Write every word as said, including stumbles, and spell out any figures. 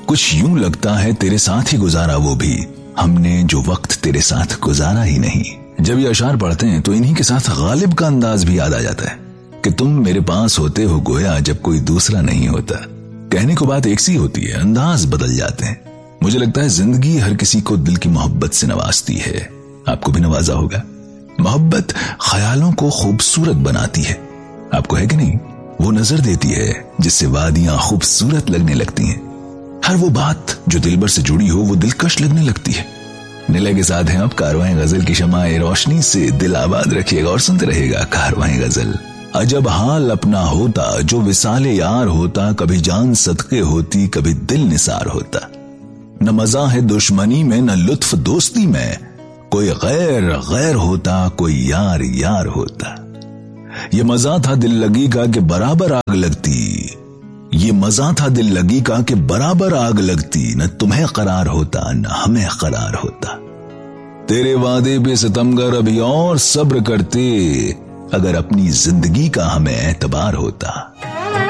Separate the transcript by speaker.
Speaker 1: कुछ यूं लगता है तेरे साथ ही गुजारा वो भी, हमने जो वक्त तेरे साथ गुजारा ही नहीं। जब ये अशार पढ़ते हैं तो इन्हीं के साथ गालिब का अंदाज भी याद आ जाता है कि तुम मेरे पास होते हो गोया जब कोई दूसरा नहीं होता। कहने को बात एक सी होती है, अंदाज बदल जाते हैं। मुझे लगता है जिंदगी हर किसी को दिल की मोहब्बत से नवाजती है, आपको भी नवाजा होगा। मोहब्बत ख्यालों को खूबसूरत बनाती है, आपको है कि नहीं? वो नजर देती है जिससे वादियां खूबसूरत लगने लगती हैं। हर वो बात जो दिलबर से जुड़ी हो वो दिलकश लगने लगती है। नीले के साथ हैं अब कारवां गजल की शमाए रोशनी से दिल आबाद रखिएगा और सुनते रहेगा कारवां गजल। अजब हाल अपना होता जो विसाले यार होता, कभी जान सदके होती कभी दिल निसार होता। न मजा है दुश्मनी में न लुत्फ दोस्ती में, कोई गैर गैर होता कोई यार यार होता। ये मजा था दिल लगी का कि बराबर आग लगती, ये मजा था दिल लगी का कि बराबर आग लगती। न तुम्हें करार होता न हमें करार होता। तेरे वादे पे सितमगर अभी और सब्र करते, अगर अपनी जिंदगी का हमें एतबार होता।